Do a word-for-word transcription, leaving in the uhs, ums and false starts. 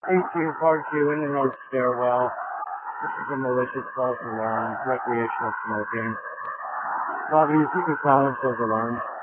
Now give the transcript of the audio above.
eighteen Part two in the North Stairwell. This is a malicious false alarm, recreational smoking. Bobby, if you can silence those alarms.